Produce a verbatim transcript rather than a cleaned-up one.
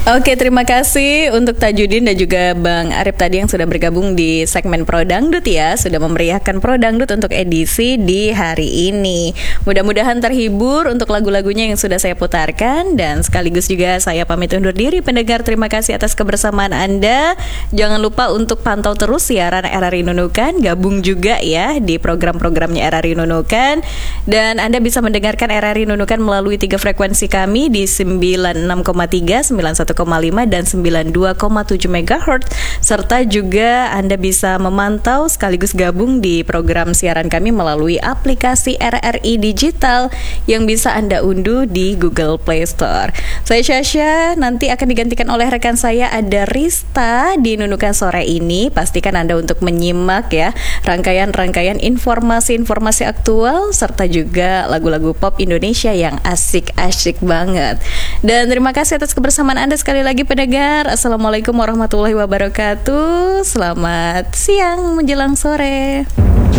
Oke, terima kasih untuk Tajudin dan juga Bang Arif tadi yang sudah bergabung di segmen Pro Dangdut ya. Sudah memeriahkan Pro Dangdut untuk edisi di hari ini. Mudah-mudahan terhibur untuk lagu-lagunya yang sudah saya putarkan. Dan sekaligus juga saya pamit undur diri pendengar. Terima kasih atas kebersamaan Anda. Jangan lupa untuk pantau terus siaran R R I Nunukan. Gabung juga ya di program-programnya R R I Nunukan. Dan Anda bisa mendengarkan R R I Nunukan melalui tiga frekuensi kami di sembilan puluh enam koma tiga, sembilan puluh satu koma lima dan sembilan puluh dua koma tujuh megahertz, serta juga Anda bisa memantau sekaligus gabung di program siaran kami melalui aplikasi R R I Digital yang bisa Anda unduh di Google Play Store. Saya Syasha, nanti akan digantikan oleh rekan saya ada Rista di Nunukan sore ini. Pastikan Anda untuk menyimak ya rangkaian-rangkaian informasi-informasi aktual serta juga lagu-lagu pop Indonesia yang asik-asik banget. Dan terima kasih atas kebersamaan Anda sekali lagi pendengar. Assalamualaikum warahmatullahi wabarakatuh. Selamat siang menjelang sore.